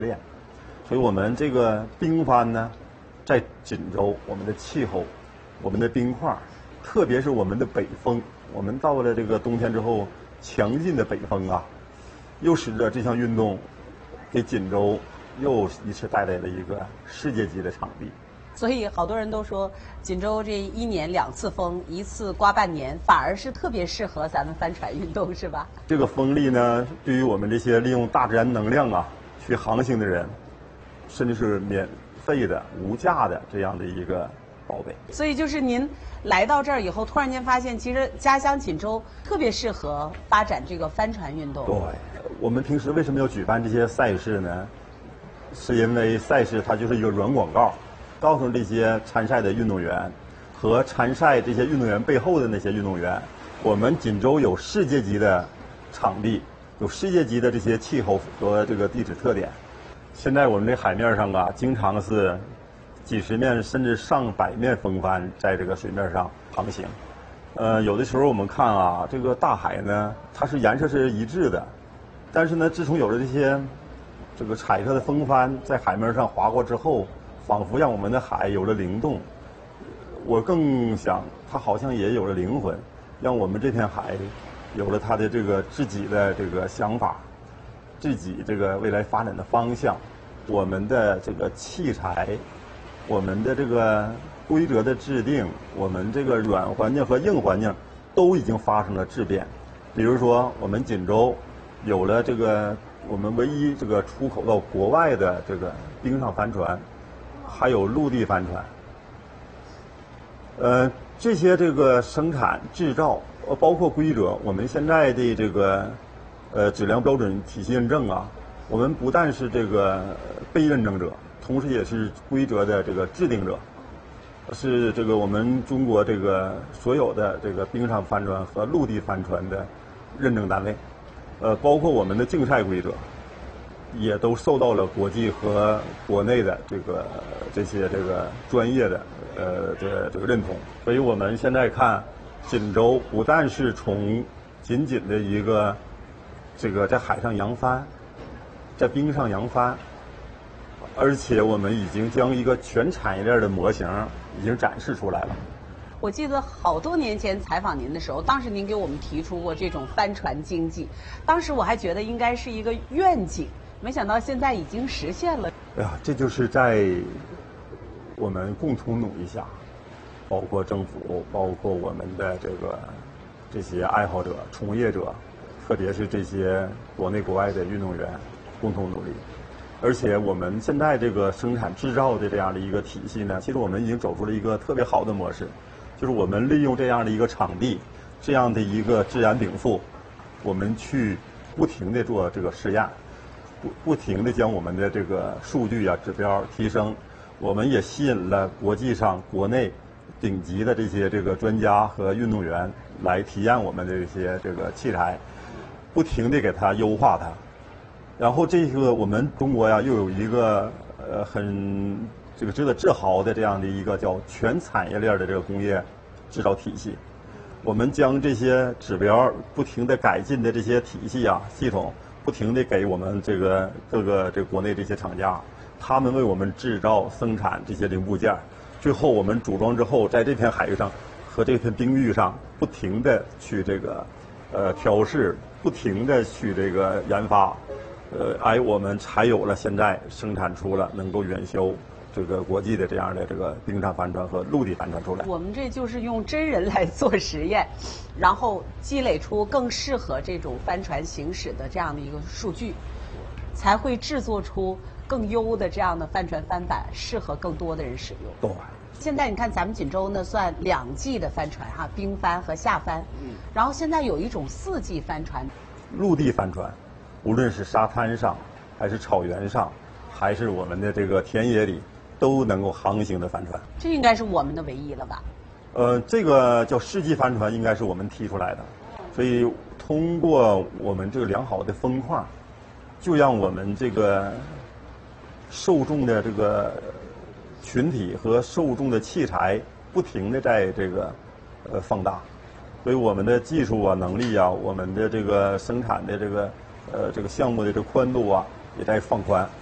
练。所以我们这个冰帆呢，在锦州，我们的气候，我们的冰块，特别是我们的北风，我们到了这个冬天之后，强劲的北风啊，又使得这项运动给锦州又一次带来了一个世界级的场地。 所以好多人都说，锦州这1年2次风，1次刮半年，反而是特别适合咱们帆船运动，是吧？ 这个风力呢，对于我们这些利用大自然能量啊去航行的人，甚至是免费的、无价的这样的一个宝贝。 所以就是您来到这儿以后，突然间发现，其实家乡锦州特别适合发展这个帆船运动。 对，我们平时为什么要举办这些赛事呢？是因为赛事它就是一个软广告，告诉这些参赛的运动员和参赛这些运动员背后的那些运动员，我们锦州有世界级的场地，有世界级的这些气候和这个地质特点。现在我们这海面上啊，经常是几十面甚至上百面风帆在这个水面上航行。有的时候我们看啊，这个大海呢，它是颜色是一致的，但是呢，自从有了这个彩色的风帆在海面上划过之后，仿佛让我们的海有了灵动。我更想，它好像也有了灵魂，让我们这片海有了它的这个自己的这个想法，自己这个未来发展的方向。我们的这个器材，我们的这个规则的制定，我们这个软环境和硬环境都已经发生了质变。比如说，我们锦州有了这个我们唯一这个出口到国外的这个冰上帆船，还有陆地帆船。这些这个生产制造，包括规则，我们现在的这个质量标准体系认证啊，我们不但是这个被认证者，同时也是规则的这个制定者，是这个我们中国这个所有的这个冰上帆船和陆地帆船的认证单位。包括我们的竞赛规则，也都受到了国际和国内的这些专业的这个认同。所以我们现在看锦州，不但是从仅仅的一个这个在海上扬帆，在冰上扬帆，而且我们已经将一个全产业链的模型已经展示出来了。 我记得好多年前采访您的时候，当时您给我们提出过这种帆船经济，当时我还觉得应该是一个愿景，没想到现在已经实现了。 哎呀，这就是在我们共同努力下，包括政府，包括我们的这些爱好者、从业者，特别是这些国内国外的运动员，共同努力。而且我们现在这个生产制造的这样的一个体系呢，其实我们已经走出了一个特别好的模式。就是我们利用这样的一个场地，这样的一个自然禀赋，我们去不停地做这个实验，不停地将我们的这个数据啊指标提升。我们也吸引了国际上、国内顶级的这些专家和运动员来体验我们的这个器材，不停地给它优化它。然后我们中国呀，又有一个很值得自豪的这样的一个叫全产业链的这个工业制造体系。我们将这些指标不停地改进的这些体系啊系统，不停地给我们各个国内这些厂家，他们为我们制造生产这些零部件，最后我们组装之后，在这片海域上和这片冰域上不停地去调试，不停地去研发，我们才有了现在生产出了能够远销国际的这样的冰上帆船和陆地帆船出来。 我们这就是用真人来做实验，然后积累出更适合这种帆船行驶的这样的一个数据，才会制作出更优的这样的帆船帆板，适合更多的人使用。 对。 现在你看咱们锦州呢，算2季的帆船哈，冰帆和夏帆。然后现在有一种4季帆船。 陆地帆船，无论是沙滩上，还是草原上，还是我们的田野里，都能够航行的帆船。 这应该是我们的唯一了吧？ 这个叫世纪帆船，应该是我们提出来的。所以通过我们良好的风况，就让我们受众的群体和受众的器材不停地在放大。所以我们的技术啊、能力啊，我们的生产的项目的宽度啊，也在放宽。